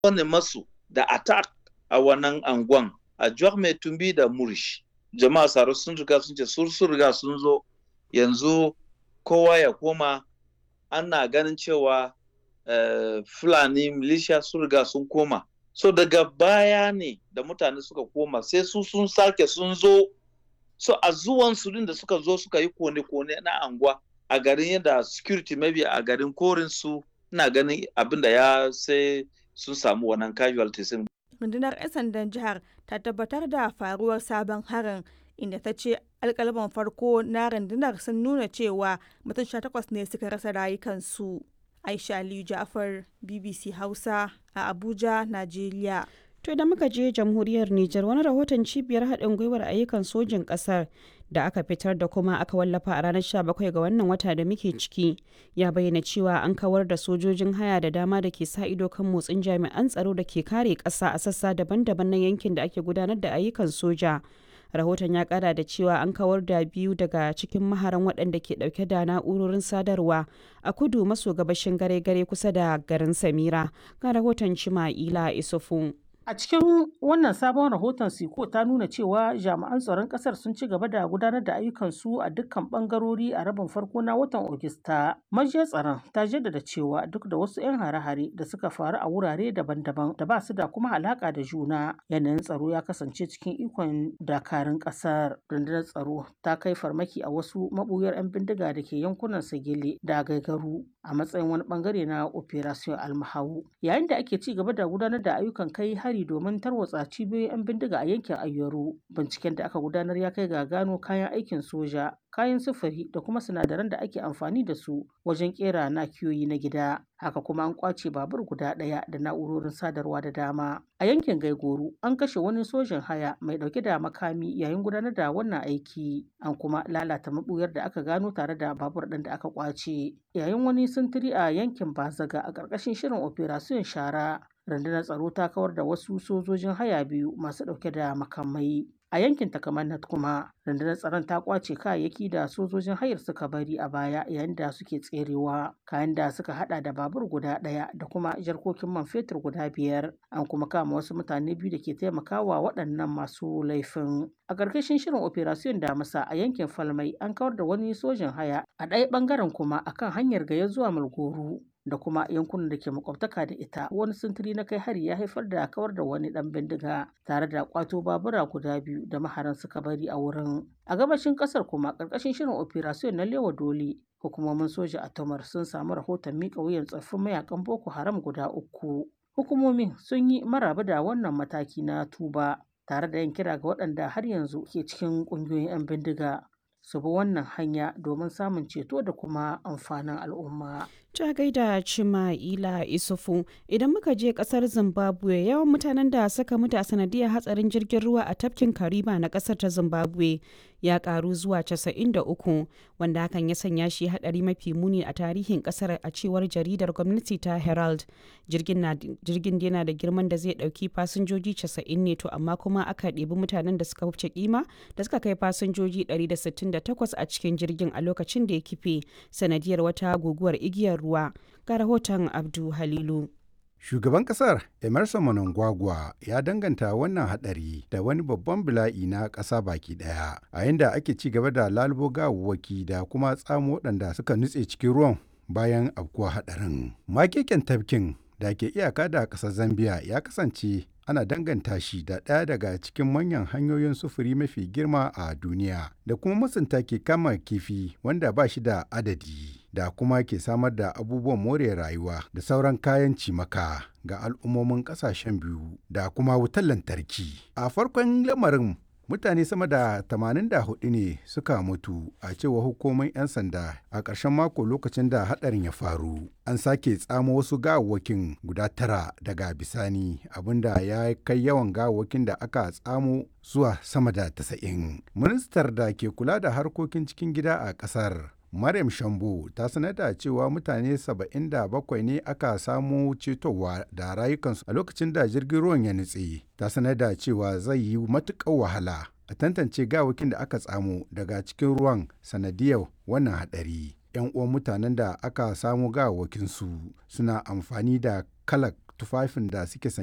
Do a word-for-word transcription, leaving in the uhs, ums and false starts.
wani masu da attack a wannan anguwan a Juwar Mai Tumbi da Murish. Jama'a Saro sun riga sun ce sun riga sun zo yanzu kowa ya koma, ana ganin cewa uh, Fulani militia sun riga sun koma. So daga baya ne da mutane suka koma sai su sun sake sun zo. So a zuwan su din da suka zo suka yi kone-kone na anguwa a garin yadda security maybe a garin korin su, ina ganin abin da ya sai sun samu wannan casualties. Rundunar 'yan sandan jihar ta tabbatar da faruwar sabon harin, inda ta ce alkalaman farko na rundunar sun nuna cewa mutum sha takwas ne suka rasa rayukansu. Aisha Aliyu Ja'far, B B C Hausa a Abuja, Najeriya. To da muka je jamhuriyar Nijar, wani rahoton cibiyar haɗin gwiwar ayyukan sojin ƙasar da aka fitar da kuma aka wallafa a ranar sha bakwai ga wannan wata da muke ciki ya bayyana cewa an kawar da sojojin haya da dama da ke sa ido kan motsin jami'an tsaro da ke kare ƙasa a sassa daban-daban na yankin da ake gudanar da ayyukan soja. Rahoton ya kara da cewa an kawar da biyu daga cikin maharan waɗanda ke ɗauke da na'urorin sadarwa a kudu maso gabashin gare-gare kusa da garin Samira. Ga rahoton Cima'ila Isufu. A cikin wannan sabon rahoton Siko ta nuna cewa jami'an tsaron ƙasar sun ci gaba da gudanar da ayyukansu a dukkan ɓangarori a rabin farko na watan Ogista. Majiyar tsaron ta jaddada cewa duk da wasu 'yan hare-hare da suka faru a wurare daban-daban da ba su da kuma alaƙa da juna, yanayin tsaro ya kasance cikin ikon dakarun ƙasar. Rundunar tsaro ta kai farmaki a wasu maɓuyar 'yan bindiga da ke yankunan Sagele da Gaigaru a matsayin wani ɓangare na Operation Almahau. Yayin da ake ci gaba da gudanar da ayyukan kai hari domin tarwatsa cibiyoyin 'yan bindiga a yankin Ayyaru. Binciken da aka gudanar ya kai ga gano kayan aikin soja, kayan sufuri da kuma sinadaran da ake amfani da su wajen kera nakiyoyi na gida. Haka kuma an kwace babur guda ɗaya da na'urorin sadarwa da dama. A yankin Gaigoro an kashe wani sojan haya mai ɗauke da makami yayin gudanar da wannan aiki. An kuma lalata mabuyar da aka gano tare da babur ɗin da aka kwace. Yayin wani sintiri a yankin Bazaga a ƙarƙashin shirin Operation Shara, rundunar tsaro ta kawar da wasu sojojin haya biyu masu ɗauke da makamai. A yankin Takamannet kuma rundunar tsaron ta kwace kayayyaki da sojojin hayar suka bari a baya yayin da suke tserewa, kayan da suka hada da babur guda ɗaya da kuma jarkokin man fetur guda biyar. An kuma kama wasu mutane biyu da ke taimakawa waɗannan masu laifin. A ƙarƙashin shirin Operation Damisa a yankin Falmai an kawar da wani sojin haya, a ɗaya ɓangaren kuma akan hanyar Gaya zuwa Malgoro da kuma yankunan da ke makwabtaka da ita, wani sintiri na kai hari ya haifar da kawar da wani dan bindiga tare da kwato babura guda biyu da maharan suka bari a wurin. A gabashin kasar kuma karkashin shirin Operation na Lewa Dole, hukumomin soja a Tomar sun samu rahoton mika wuyan tsaffin mayakan Boko Haram guda uku. Hukumomin sun yi maraba da wannan mataki na tuba tare da yin kira ga waɗanda har yanzu ke cikin ƙungiyoyin 'yan bindiga su bi wannan hanya domin samun ceto da kuma amfanin al'umma. Ta gaida Cima'ila Isufu. Idan muka je kasar Zimbabwe, yawan mutanen da suka mutu a sanadiyar hatsarin jirgin ruwa a tafkin Kariba na kasar ta Zimbabwe ya karu zuwa casa'in da uku, wanda hakan ya sanya shi hadari mafi muni a tarihin kasar a cewar jaridar gwamnati ta Herald. Jirgin na jirgin yana da girman da zai dauki fasinjoji casa'in ne, to amma kuma aka ɗebi mutanen da suka wuce kima da suka kai fasinjoji ɗari da sittin da takwas a cikin jirgin a lokacin da ya kife sanadiyar wata guguwar igiyar ruwa. Ga rahoton Abdu Halilu. Shugaban kasar Emerson Mnangagwa ya danganta wannan hadari da wani babban bala'i na ƙasa baki daya, a yanda ake ci gaba da lalubo gawawwaki da kuma tsamo waɗanda suka nutse cikin ruwan bayan afkuwa hadarin. Makeken tafkin da ke iyaka da ƙasar Zambia ya kasance ana danganta shi da ɗaya daga cikin manyan hanyoyin sufuri mafi girma a duniya, da kuma masunta ke kama kifi wanda ba shi da adadi, da kuma ke samar da abubuwan more rayuwa da sauran kayan cimaka ga al'ummomin ƙasashen biyu da kuma wutar lantarki. A farkon lamarin mutane sama da tamanin da hudu ne suka mutu a cewa hukumomin 'yan sanda a ƙarshen mako lokacin da hadarin ya faru. An sake tsamo wasu gawawwakin guda tara daga bisani, abinda ya kai yawan gawawwakin da aka tsamo zuwa sama da tasa'in. Ministar da ke kula da harkokin cikin gida a ƙasar, Maryam Shambo, ta sanar da cewa mutane saba'in da bakwai ne aka samu cetowa da rayukansu a lokacin da jirgin ruwan ya nutse. Ta sanar da cewa zai yi matuƙar wahala a tantance gawakin da aka tsamo daga cikin ruwan sanadiyar wannan haɗari. 'Yan uwan mutanen da aka samu gawakinsu suna amfani da kalar tufafin da suke